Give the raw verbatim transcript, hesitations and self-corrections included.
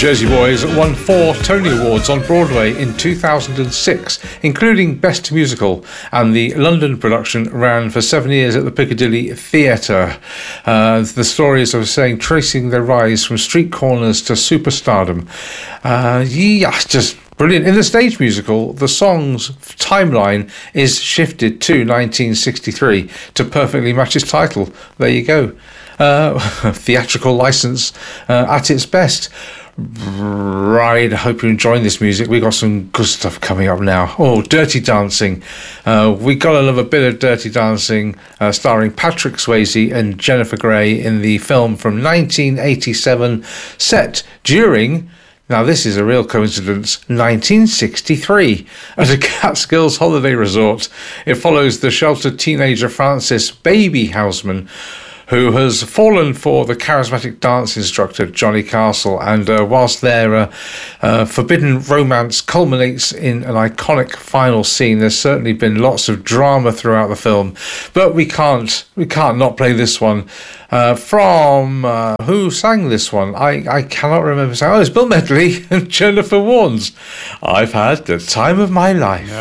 Jersey Boys won four Tony Awards on Broadway in two thousand six, including Best Musical, and the London production ran for seven years at the Piccadilly Theatre. Uh, the story, as I was saying, tracing their rise from street corners to superstardom. Uh, yeah, just brilliant. In the stage musical, the song's timeline is shifted to nineteen sixty-three to perfectly match its title. There you go. Uh, theatrical license uh, at its best. Right, I hope you're enjoying this music. We got some good stuff coming up now. Oh, Dirty Dancing. Uh, we gotta love a bit of Dirty Dancing, uh, starring Patrick Swayze and Jennifer Grey in the film from nineteen eighty-seven, set during, now this is a real coincidence, nineteen sixty-three, at a Catskills holiday resort. It follows the sheltered teenager Frances Baby Houseman, who has fallen for the charismatic dance instructor Johnny Castle, and uh, whilst their uh, uh, forbidden romance culminates in an iconic final scene, there's certainly been lots of drama throughout the film. But we can't, we can't not play this one. Uh, from uh, who sang this one? I, I cannot remember. Oh, it's Bill Medley and Jennifer Warnes. I've had the time of my life. Yeah.